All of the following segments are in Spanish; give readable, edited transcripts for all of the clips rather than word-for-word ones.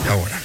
Ahora,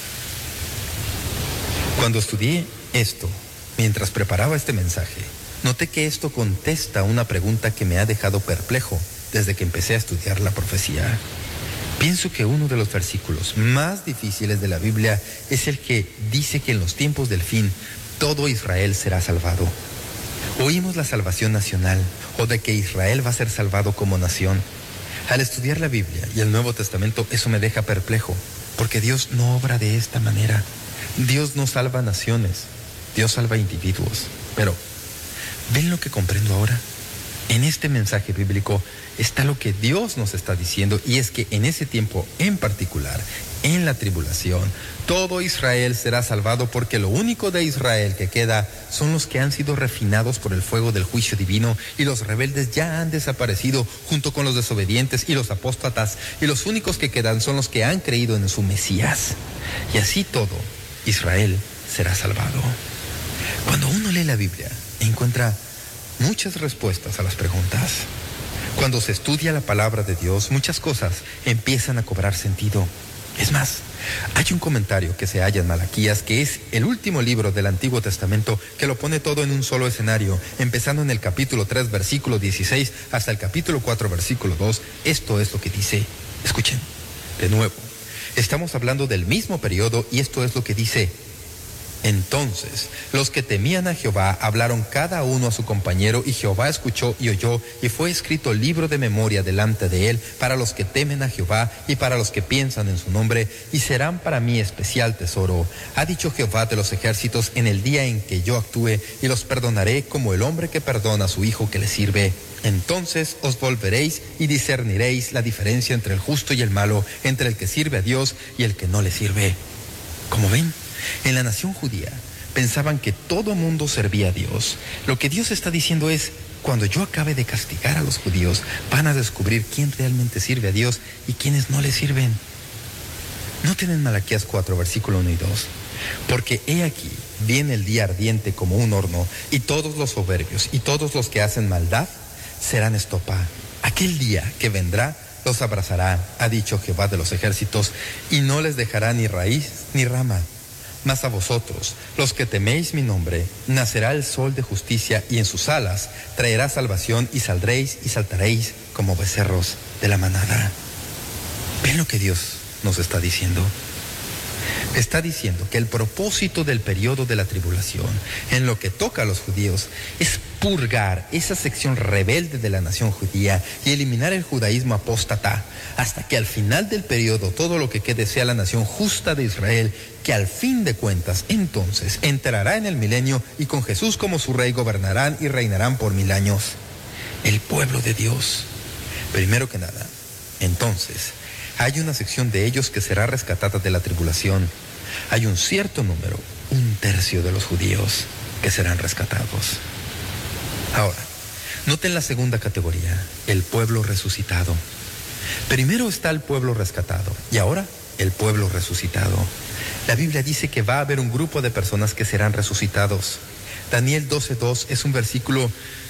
cuando estudié esto, mientras preparaba este mensaje, noté que esto contesta a una pregunta que me ha dejado perplejo desde que empecé a estudiar la profecía. Pienso que uno de los versículos más difíciles de la Biblia es el que dice que en los tiempos del fin todo Israel será salvado. Oímos la salvación nacional o de que Israel va a ser salvado como nación. Al estudiar la Biblia y el Nuevo Testamento, eso me deja perplejo, porque Dios no obra de esta manera. Dios no salva naciones, Dios salva individuos. Pero, ¿ven lo que comprendo ahora? En este mensaje bíblico está lo que Dios nos está diciendo, y es que en ese tiempo en particular, en la tribulación, todo Israel será salvado, porque lo único de Israel que queda son los que han sido refinados por el fuego del juicio divino, y los rebeldes ya han desaparecido junto con los desobedientes y los apóstatas, y los únicos que quedan son los que han creído en su Mesías. Y así todo Israel será salvado. Cuando uno lee la Biblia, encuentra muchas respuestas a las preguntas. Cuando se estudia la palabra de Dios, muchas cosas empiezan a cobrar sentido. Es más, hay un comentario que se halla en Malaquías, que es el último libro del Antiguo Testamento, que lo pone todo en un solo escenario, empezando en el capítulo 3, versículo 16, hasta el capítulo 4, versículo 2. Esto es lo que dice. Escuchen, de nuevo. Estamos hablando del mismo periodo, y esto es lo que dice: entonces, los que temían a Jehová hablaron cada uno a su compañero, y Jehová escuchó y oyó, y fue escrito libro de memoria delante de él para los que temen a Jehová y para los que piensan en su nombre, y serán para mí especial tesoro. Ha dicho Jehová de los ejércitos: en el día en que yo actúe, y los perdonaré como el hombre que perdona a su hijo que le sirve. Entonces os volveréis y discerniréis la diferencia entre el justo y el malo, entre el que sirve a Dios y el que no le sirve. Como ven, en la nación judía pensaban que todo mundo servía a Dios. Lo que Dios está diciendo es: cuando yo acabe de castigar a los judíos, van a descubrir quién realmente sirve a Dios y quiénes no le sirven. Noten en Malaquías 4, versículo 1 y 2. Porque he aquí, viene el día ardiente como un horno, y todos los soberbios y todos los que hacen maldad serán estopa. Aquel día que vendrá los abrazará, ha dicho Jehová de los ejércitos, y no les dejará ni raíz ni rama. Mas a vosotros, los que teméis mi nombre, nacerá el sol de justicia, y en sus alas traerá salvación, y saldréis y saltaréis como becerros de la manada. ¿Ven lo que Dios nos está diciendo? Está diciendo que el propósito del periodo de la tribulación, en lo que toca a los judíos, es purgar esa sección rebelde de la nación judía y eliminar el judaísmo apóstata, hasta que al final del periodo todo lo que quede sea la nación justa de Israel, que al fin de cuentas entonces entrará en el milenio, y con Jesús como su rey gobernarán y reinarán por 1000 años. El pueblo de Dios. Primero que nada, entonces, hay una sección de ellos que será rescatada de la tribulación. Hay un cierto número, 1/3 de los judíos, que serán rescatados. Ahora, noten la segunda categoría, el pueblo resucitado. Primero está el pueblo rescatado, y ahora el pueblo resucitado. La Biblia dice que va a haber un grupo de personas que serán resucitados. Daniel 12:2 es un versículo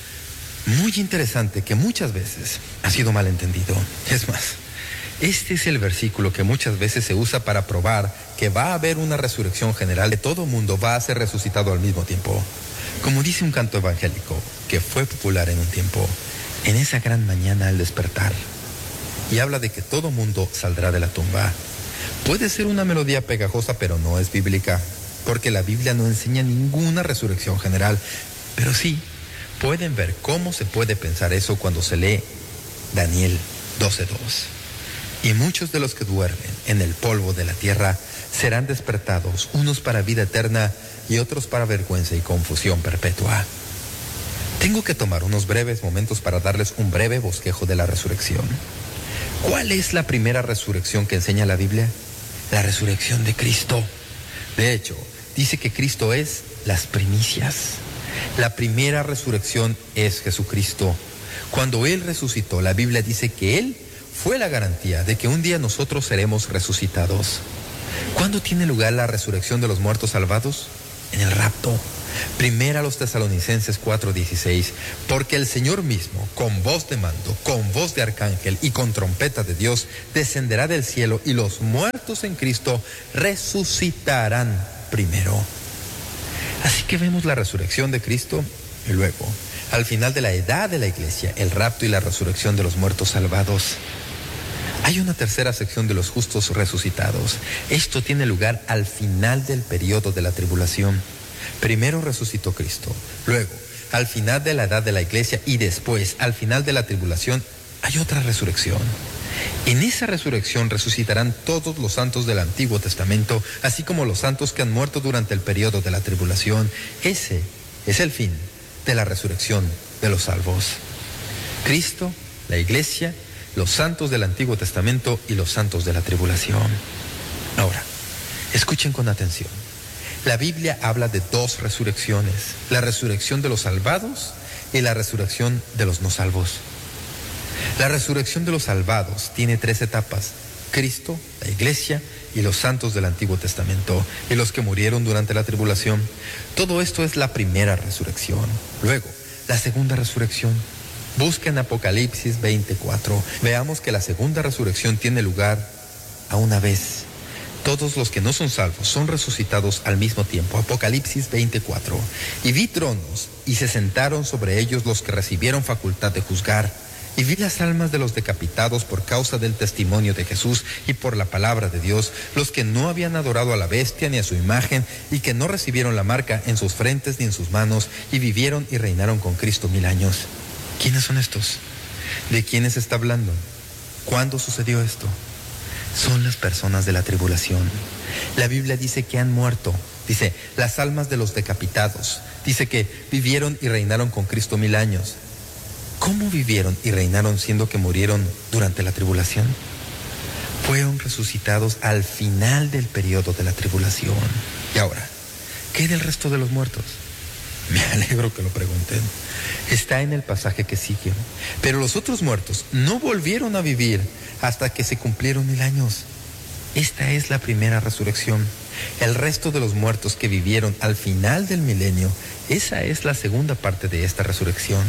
muy interesante que muchas veces ha sido malentendido. Es más, este es el versículo que muchas veces se usa para probar que va a haber una resurrección general, que todo mundo va a ser resucitado al mismo tiempo. Como dice un canto evangélico que fue popular en un tiempo, en esa gran mañana al despertar, y habla de que todo mundo saldrá de la tumba. Puede ser una melodía pegajosa, pero no es bíblica, porque la Biblia no enseña ninguna resurrección general. Pero sí, pueden ver cómo se puede pensar eso cuando se lee Daniel 12:2. Y muchos de los que duermen en el polvo de la tierra serán despertados, unos para vida eterna y otros para vergüenza y confusión perpetua. Tengo que tomar unos breves momentos para darles un breve bosquejo de la resurrección. ¿Cuál es la primera resurrección que enseña la Biblia? La resurrección de Cristo. De hecho, dice que Cristo es las primicias. La primera resurrección es Jesucristo. Cuando Él resucitó, la Biblia dice que Él fue la garantía de que un día nosotros seremos resucitados. ¿Cuándo tiene lugar la resurrección de los muertos salvados? En el rapto. Primera a los Tesalonicenses 4:16, porque el Señor mismo, con voz de mando, con voz de arcángel y con trompeta de Dios, descenderá del cielo y los muertos en Cristo resucitarán primero. Así que vemos la resurrección de Cristo y luego, al final de la edad de la iglesia, el rapto y la resurrección de los muertos salvados. Hay una tercera sección de los justos resucitados. Esto tiene lugar al final del periodo de la tribulación. Primero resucitó Cristo, luego, al final de la edad de la iglesia y después, al final de la tribulación, hay otra resurrección. En esa resurrección resucitarán todos los santos del Antiguo Testamento, así como los santos que han muerto durante el periodo de la tribulación. Ese es el fin de la resurrección de los salvos. Cristo, la iglesia, los santos del Antiguo Testamento y los santos de la tribulación. Ahora, escuchen con atención. La Biblia habla de dos resurrecciones, la resurrección de los salvados y la resurrección de los no salvos. La resurrección de los salvados tiene tres etapas: Cristo, la iglesia y los santos del Antiguo Testamento y los que murieron durante la tribulación. Todo esto es la primera resurrección. Luego, la segunda resurrección. Busca en Apocalipsis 24. Veamos que la segunda resurrección tiene lugar a una vez. Todos los que no son salvos son resucitados al mismo tiempo. Apocalipsis 24. Y vi tronos, y se sentaron sobre ellos los que recibieron facultad de juzgar. Y vi las almas de los decapitados por causa del testimonio de Jesús y por la palabra de Dios, los que no habían adorado a la bestia ni a su imagen, y que no recibieron la marca en sus frentes ni en sus manos, y vivieron y reinaron con Cristo 1000 años. ¿Quiénes son estos? ¿De quiénes está hablando? ¿Cuándo sucedió esto? Son las personas de la tribulación. La Biblia dice que han muerto. Dice, las almas de los decapitados. Dice que vivieron y reinaron con Cristo 1000 años. ¿Cómo vivieron y reinaron siendo que murieron durante la tribulación? Fueron resucitados al final del periodo de la tribulación. Y ahora, ¿qué del resto de los muertos? Me alegro que lo pregunten. Está en el pasaje que sigue. Pero los otros muertos no volvieron a vivir hasta que se cumplieron 1000 años. Esta es la primera resurrección. El resto de los muertos que vivieron al final del milenio, esa es la segunda parte de esta resurrección.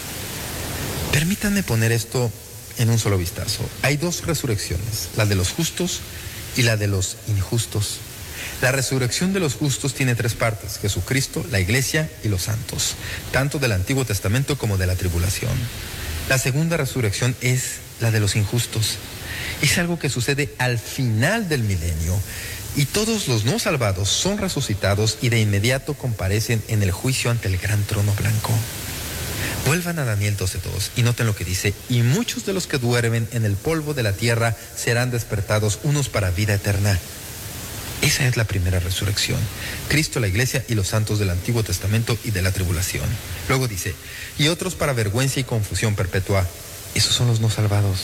Permítanme poner esto en un solo vistazo. Hay dos resurrecciones, la de los justos y la de los injustos. La resurrección de los justos tiene tres partes: Jesucristo, la iglesia y los santos, tanto del Antiguo Testamento como de la tribulación. La segunda resurrección es la de los injustos. Es algo que sucede al final del milenio, y todos los no salvados son resucitados y de inmediato comparecen en el juicio ante el gran trono blanco. Vuelvan a Daniel 12:2 y noten lo que dice: y muchos de los que duermen en el polvo de la tierra serán despertados, unos para vida eterna. Esa es la primera resurrección. Cristo, la iglesia y los santos del Antiguo Testamento y de la tribulación. Luego dice, y otros para vergüenza y confusión perpetua. Esos son los no salvados.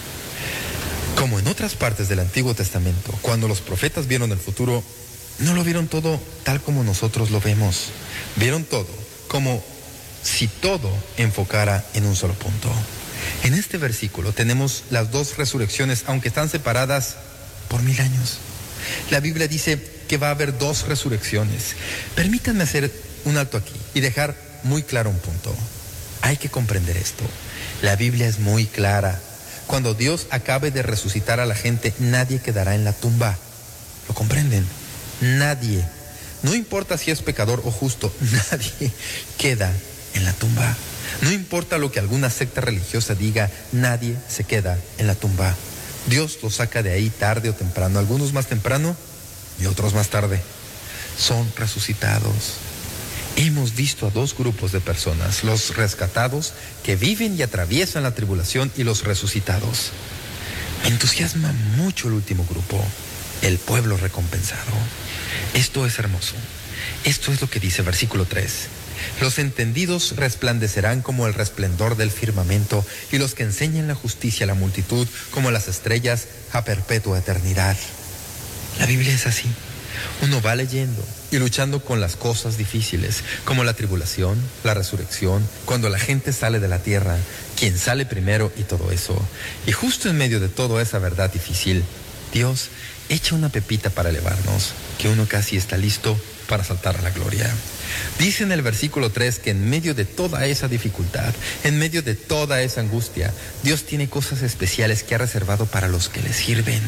Como en otras partes del Antiguo Testamento, cuando los profetas vieron el futuro, no lo vieron todo tal como nosotros lo vemos. Vieron todo como si todo enfocara en un solo punto. En este versículo tenemos las dos resurrecciones, aunque están separadas por 1000 años. La Biblia dice que va a haber dos resurrecciones. Permítanme hacer un alto aquí y dejar muy claro un punto. Hay que comprender esto. La Biblia es muy clara. Cuando Dios acabe de resucitar a la gente, nadie quedará en la tumba. ¿Lo comprenden? Nadie. No importa si es pecador o justo, nadie queda en la tumba. No importa lo que alguna secta religiosa diga, nadie se queda en la tumba. Dios los saca de ahí tarde o temprano, algunos más temprano y otros más tarde. Son resucitados. Hemos visto a dos grupos de personas: los rescatados que viven y atraviesan la tribulación y los resucitados. Me entusiasma mucho el último grupo, el pueblo recompensado. Esto es hermoso. Esto es lo que dice versículo 3. Los entendidos resplandecerán como el resplendor del firmamento, y los que enseñan la justicia a la multitud como las estrellas a perpetua eternidad. La Biblia es así. Uno va leyendo y luchando con las cosas difíciles, como la tribulación, la resurrección, cuando la gente sale de la tierra, quién sale primero y todo eso. Y justo en medio de toda esa verdad difícil, Dios echa una pepita para elevarnos, que uno casi está listo para saltar a la gloria. Dice en el versículo 3 que en medio de toda esa dificultad, en medio de toda esa angustia, Dios tiene cosas especiales que ha reservado para los que le sirven.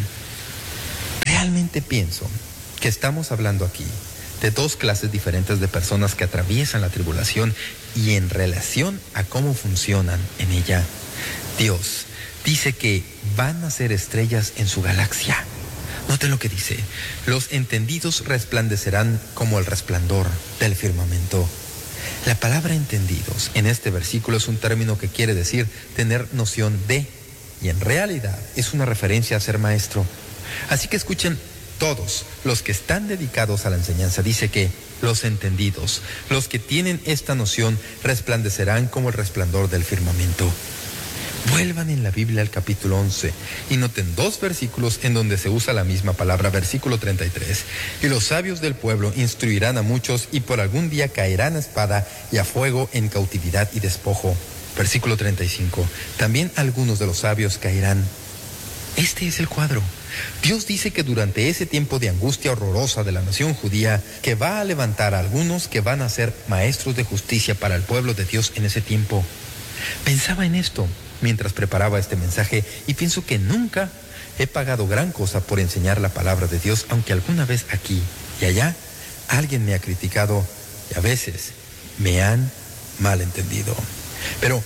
Realmente pienso que estamos hablando aquí de dos clases diferentes de personas que atraviesan la tribulación y en relación a cómo funcionan en ella. Dios dice que van a ser estrellas en su galaxia. Noten lo que dice: los entendidos resplandecerán como el resplandor del firmamento. La palabra entendidos en este versículo es un término que quiere decir tener noción de, y en realidad es una referencia a ser maestro. Así que escuchen, todos los que están dedicados a la enseñanza, dice que los entendidos, los que tienen esta noción, resplandecerán como el resplandor del firmamento. Vuelvan en la Biblia al capítulo 11 y noten dos versículos en donde se usa la misma palabra. Versículo 33. Y los sabios del pueblo instruirán a muchos y por algún día caerán a espada y a fuego en cautividad y despojo. Versículo 35. También algunos de los sabios caerán. Este es el cuadro. Dios dice que durante ese tiempo de angustia horrorosa de la nación judía, que va a levantar a algunos que van a ser maestros de justicia para el pueblo de Dios en ese tiempo. Pensaba en esto mientras preparaba este mensaje y pienso que nunca he pagado gran cosa por enseñar la palabra de Dios, aunque alguna vez aquí y allá alguien me ha criticado y a veces me han malentendido. Pero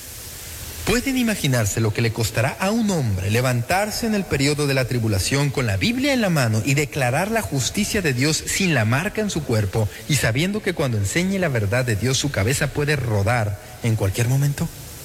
¿pueden imaginarse lo que le costará a un hombre levantarse en el periodo de la tribulación con la Biblia en la mano y declarar la justicia de Dios sin la marca en su cuerpo y sabiendo que cuando enseñe la verdad de Dios su cabeza puede rodar en cualquier momento?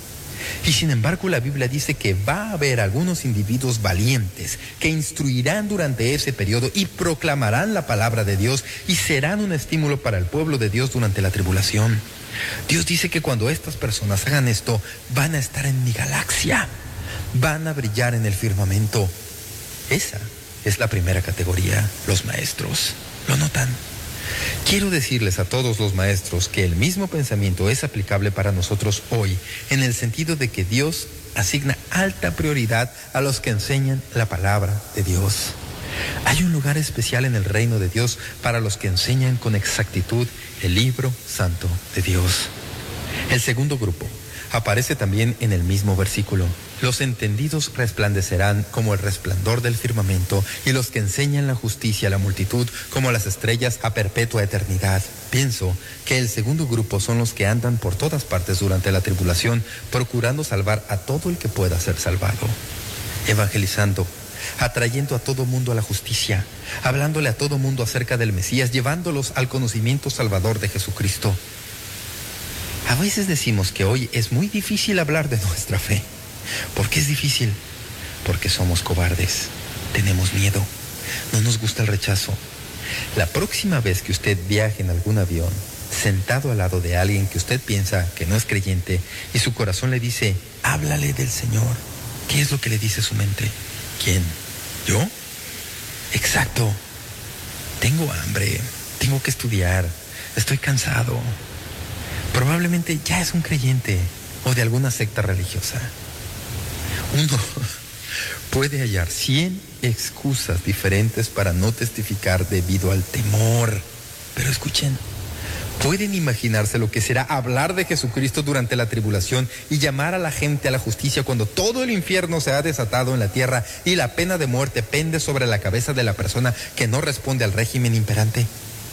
Y sin embargo la Biblia dice que va a haber algunos individuos valientes que instruirán durante ese periodo y proclamarán la palabra de Dios y serán un estímulo para el pueblo de Dios durante la tribulación. Dios dice que cuando estas personas hagan esto, van a estar en mi galaxia, van a brillar en el firmamento. Esa es la primera categoría, los maestros. ¿Lo notan? Quiero decirles a todos los maestros que el mismo pensamiento es aplicable para nosotros hoy, en el sentido de que Dios asigna alta prioridad a los que enseñan la palabra de Dios. Hay un lugar especial en el reino de Dios para los que enseñan con exactitud el libro santo de Dios. El segundo grupo aparece también en el mismo versículo. Los entendidos resplandecerán como el resplandor del firmamento y los que enseñan la justicia a la multitud como las estrellas a perpetua eternidad. Pienso que el segundo grupo son los que andan por todas partes durante la tribulación, procurando salvar a todo el que pueda ser salvado, evangelizando, atrayendo a todo mundo a la justicia, hablándole a todo mundo acerca del Mesías, llevándolos al conocimiento salvador de Jesucristo. A veces decimos que hoy es muy difícil hablar de nuestra fe. ¿Por qué es difícil? Porque somos cobardes, tenemos miedo, no nos gusta el rechazo. La próxima vez que usted viaje en algún avión, sentado al lado de alguien que usted piensa que no es creyente y su corazón le dice, háblale del Señor, ¿qué es lo que le dice su mente? ¿Quién? ¿Yo? Exacto. Tengo hambre, tengo que estudiar, estoy cansado. Probablemente ya es un creyente o de alguna secta religiosa. Uno puede hallar 100 excusas diferentes para no testificar debido al temor. Pero escuchen, ¿pueden imaginarse lo que será hablar de Jesucristo durante la tribulación y llamar a la gente a la justicia cuando todo el infierno se ha desatado en la tierra y la pena de muerte pende sobre la cabeza de la persona que no responde al régimen imperante?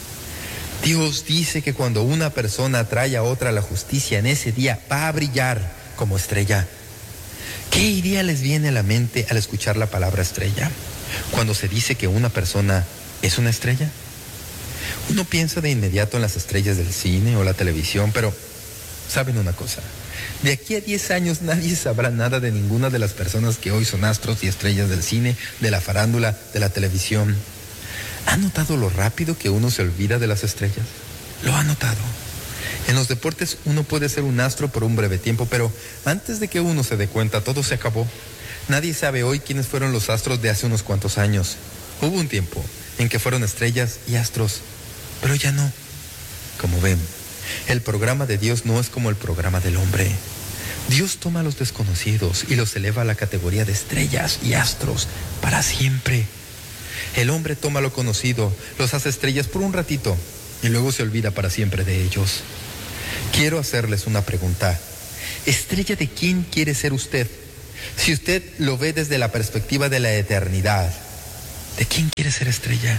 Dios dice que cuando una persona atrae a otra a la justicia, en ese día va a brillar como estrella. ¿Qué idea les viene a la mente al escuchar la palabra estrella? Cuando se dice que una persona es una estrella, uno piensa de inmediato en las estrellas del cine o la televisión, pero ¿saben una cosa? De aquí a 10 años nadie sabrá nada de ninguna de las personas que hoy son astros y estrellas del cine, de la farándula, de la televisión. ¿Ha notado lo rápido que uno se olvida de las estrellas? Lo ha notado. En los deportes uno puede ser un astro por un breve tiempo, pero antes de que uno se dé cuenta, todo se acabó. Nadie sabe hoy quiénes fueron los astros de hace unos cuantos años. Hubo un tiempo en que fueron estrellas y astros, pero ya no. Como ven, el programa de Dios no es como el programa del hombre. Dios toma a los desconocidos y los eleva a la categoría de estrellas y astros para siempre. El hombre toma lo conocido, los hace estrellas por un ratito y luego se olvida para siempre de ellos. Quiero hacerles una pregunta. ¿Estrella de quién quiere ser usted? Si usted lo ve desde la perspectiva de la eternidad, ¿de quién quiere ser estrella?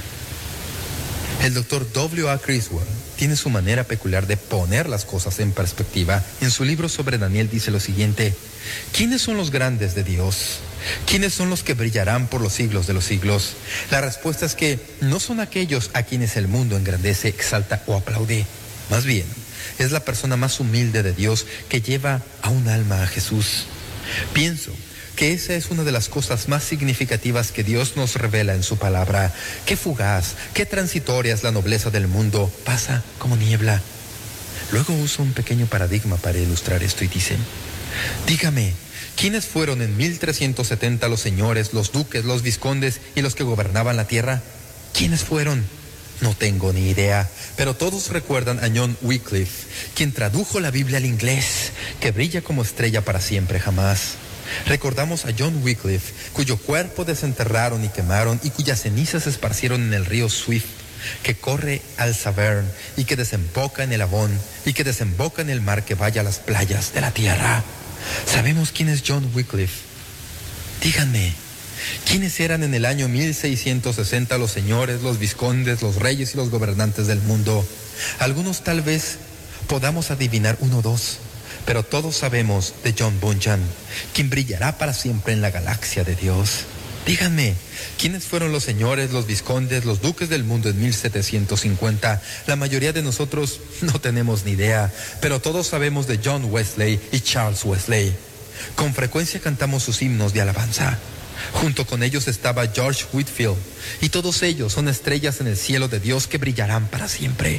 El doctor W.A. Criswell tiene su manera peculiar de poner las cosas en perspectiva. En su libro sobre Daniel dice lo siguiente: ¿quiénes son los grandes de Dios? ¿Quiénes son los que brillarán por los siglos de los siglos? La respuesta es que no son aquellos a quienes el mundo engrandece, exalta o aplaude. Más bien, es la persona más humilde de Dios que lleva a un alma a Jesús. Pienso que esa es una de las cosas más significativas que Dios nos revela en su palabra. Qué fugaz, qué transitoria es la nobleza del mundo, pasa como niebla. Luego uso un pequeño paradigma para ilustrar esto y dice: dígame, ¿quiénes fueron en 1370 los señores, los duques, los vizcondes y los que gobernaban la tierra? ¿Quiénes fueron? No tengo ni idea, pero todos recuerdan a John Wycliffe, quien tradujo la Biblia al inglés, que brilla como estrella para siempre jamás. Recordamos a John Wycliffe, cuyo cuerpo desenterraron y quemaron y cuyas cenizas se esparcieron en el río Swift, que corre al Severn y que desemboca en el Avon y que desemboca en el mar que vaya a las playas de la tierra. ¿Sabemos quién es John Wycliffe? Díganme, ¿quiénes eran en el año 1660 los señores, los vizcondes, los reyes y los gobernantes del mundo? Algunos tal vez podamos adivinar uno o dos, pero todos sabemos de John Bunyan, quien brillará para siempre en la galaxia de Dios. Díganme, ¿quiénes fueron los señores, los vizcondes, los duques del mundo en 1750? La mayoría de nosotros no tenemos ni idea, pero todos sabemos de John Wesley y Charles Wesley. Con frecuencia cantamos sus himnos de alabanza. Junto con ellos estaba George Whitefield, y todos ellos son estrellas en el cielo de Dios que brillarán para siempre.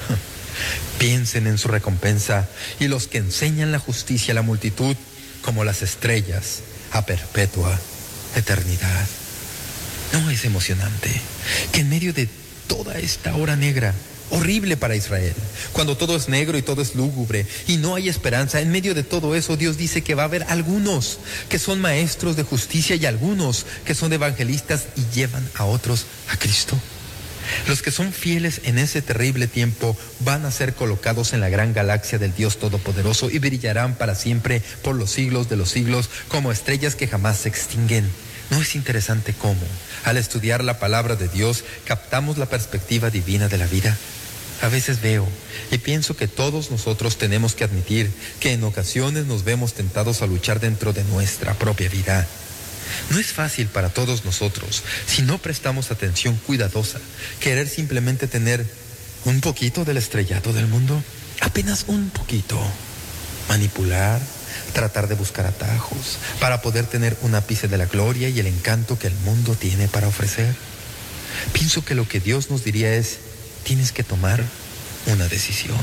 Piensen en su recompensa y los que enseñan la justicia a la multitud como las estrellas a perpetua eternidad. ¿No es emocionante que en medio de toda esta hora negra, horrible para Israel, cuando todo es negro y todo es lúgubre y no hay esperanza, en medio de todo eso Dios dice que va a haber algunos que son maestros de justicia y algunos que son evangelistas y llevan a otros a Cristo? Los que son fieles en ese terrible tiempo van a ser colocados en la gran galaxia del Dios Todopoderoso y brillarán para siempre por los siglos de los siglos como estrellas que jamás se extinguen. ¿No es interesante cómo, al estudiar la palabra de Dios, captamos la perspectiva divina de la vida? A veces veo y pienso que todos nosotros tenemos que admitir que en ocasiones nos vemos tentados a luchar dentro de nuestra propia vida. No es fácil para todos nosotros, si no prestamos atención cuidadosa, querer simplemente tener un poquito del estrellato del mundo, apenas un poquito. Manipular, tratar de buscar atajos para poder tener un ápice de la gloria y el encanto que el mundo tiene para ofrecer. Pienso que lo que Dios nos diría es: tienes que tomar una decisión.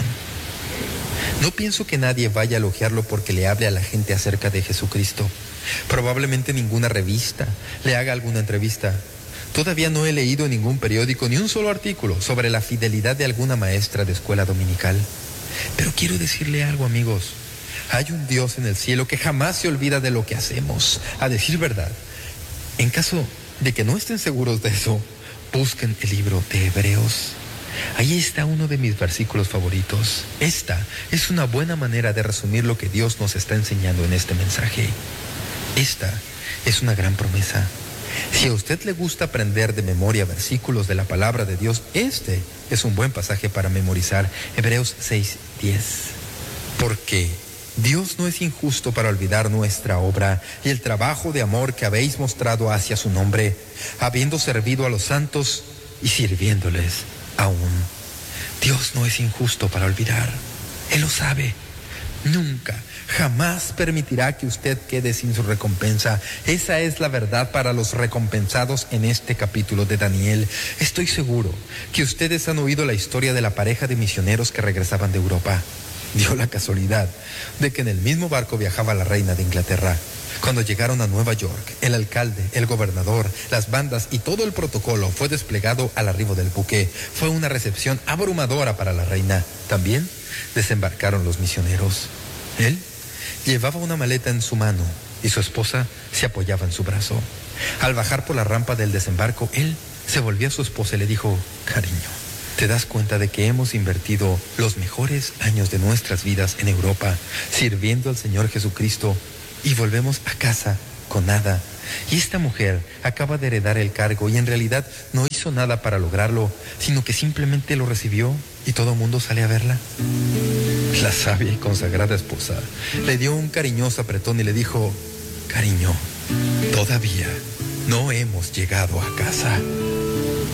No pienso que nadie vaya a elogiarlo porque le hable a la gente acerca de Jesucristo. Probablemente ninguna revista le haga alguna entrevista. Todavía no he leído en ningún periódico ni un solo artículo sobre la fidelidad de alguna maestra de escuela dominical. Pero quiero decirle algo, amigos. Hay un Dios en el cielo que jamás se olvida de lo que hacemos. A decir verdad, en caso de que no estén seguros de eso, busquen el libro de Hebreos. Ahí está uno de mis versículos favoritos. Esta es una buena manera de resumir lo que Dios nos está enseñando en este mensaje. Esta es una gran promesa. Si a usted le gusta aprender de memoria versículos de la palabra de Dios, este es un buen pasaje para memorizar. Hebreos 6:10. Porque Dios no es injusto para olvidar nuestra obra y el trabajo de amor que habéis mostrado hacia su nombre, habiendo servido a los santos y sirviéndoles aún. Dios no es injusto para olvidar. Él lo sabe. Nunca, jamás permitirá que usted quede sin su recompensa. Esa es la verdad para los recompensados en este capítulo de Daniel. Estoy seguro que ustedes han oído la historia de la pareja de misioneros que regresaban de Europa. Dio la casualidad de que en el mismo barco viajaba la reina de Inglaterra. Cuando llegaron a Nueva York, el alcalde, el gobernador, las bandas y todo el protocolo fue desplegado al arribo del buque. Fue una recepción abrumadora para la reina. También desembarcaron los misioneros. Él Llevaba una maleta en su mano y su esposa se apoyaba en su brazo. Al bajar por la rampa del desembarco, él se volvió a su esposa y le dijo: cariño, ¿te das cuenta de que hemos invertido los mejores años de nuestras vidas en Europa sirviendo al Señor Jesucristo y volvemos a casa con nada? Y esta mujer acaba de heredar el cargo y en realidad no hizo nada para lograrlo, sino que simplemente lo recibió y todo el mundo sale a verla. La sabia y consagrada esposa le dio un cariñoso apretón y le dijo: cariño, todavía no hemos llegado a casa.